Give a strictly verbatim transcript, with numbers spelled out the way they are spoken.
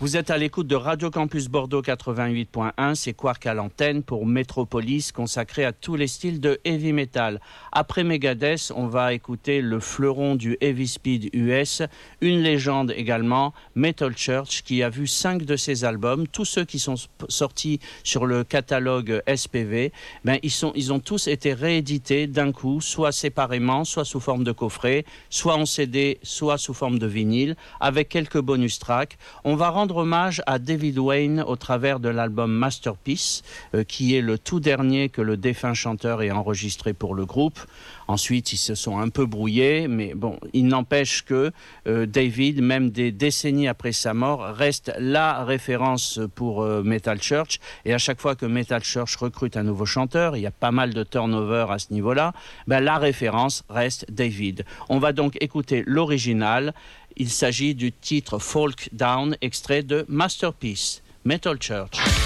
Vous êtes à l'écoute de Radio Campus Bordeaux quatre-vingt-huit point un, c'est Quark à l'antenne pour Metropolis, consacré à tous les styles de heavy metal. Après Megadeth, on va écouter le fleuron du heavy speed U S, une légende également, Metal Church, qui a vu cinq de ses albums. Tous ceux qui sont sortis sur le catalogue S P V, ben, ils, sont, ils ont tous été réédités d'un coup, soit séparément, soit sous forme de coffret, soit en C D, soit sous forme de vinyle, avec quelques bonus tracks. On va rendre hommage à David Wayne au travers de l'album Masterpiece, euh, qui est le tout dernier que le défunt chanteur ait enregistré pour le groupe. Ensuite, ils se sont un peu brouillés, mais bon, il n'empêche que euh, David, même des décennies après sa mort, reste la référence pour euh, Metal Church. Et à chaque fois que Metal Church recrute un nouveau chanteur, il y a pas mal de turnover à ce niveau-là, ben, la référence reste David. On va donc écouter l'original. Il s'agit du titre Folk Down, extrait de Masterpiece, Metal Church.